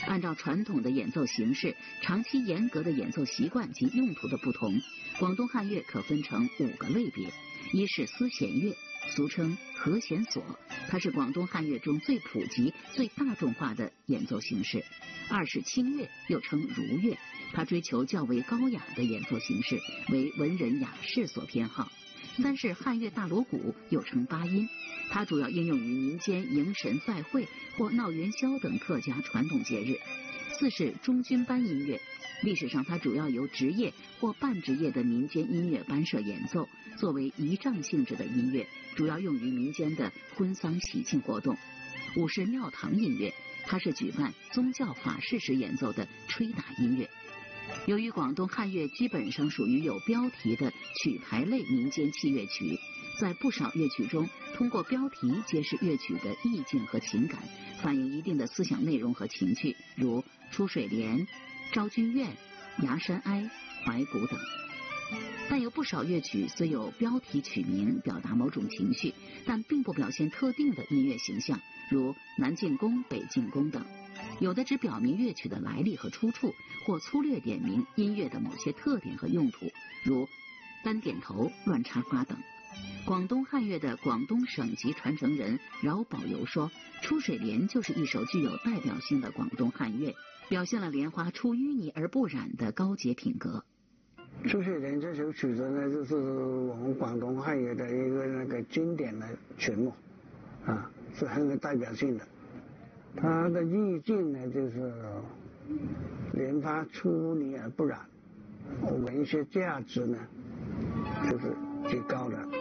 按照传统的演奏形式、长期严格的演奏习惯及用途的不同，广东汉乐可分成5个类别。一是丝弦乐，俗称和弦索，它是广东汉乐中最普及、最大众化的演奏形式。二是清乐，又称儒乐，它追求较为高雅的演奏形式，为文人雅士所偏好。三是汉乐大锣鼓，又称八音，它主要应用于民间迎神赛会或闹元宵等客家传统节日。四是中军班音乐，历史上它主要由职业或半职业的民间音乐班社演奏，作为仪仗性质的音乐，主要用于民间的婚丧喜庆活动。五是庙堂音乐，它是举办宗教法事时演奏的吹打音乐。由于广东汉乐基本上属于有标题的曲牌类民间器乐曲，在不少乐曲中通过标题揭示乐曲的意境和情感，反映一定的思想内容和情趣，如出水莲、昭君怨、崖山哀、怀古等。但有不少乐曲虽有标题曲名表达某种情绪，但并不表现特定的音乐形象，如南进宫、北进宫等。有的只表明乐曲的来历和出处，或粗略点明音乐的某些特点和用途，如单点头、乱插花等。广东汉乐的广东省级传承人饶宝游说，出水莲就是一首具有代表性的广东汉乐，表现了莲花出淤泥而不染的高洁品格。 出水莲这首曲子呢，就是我们广东汉乐的一个经典的曲目啊，是很有代表性的。它的意境呢，就是莲花出泥而不染，文学价值呢就是极高的。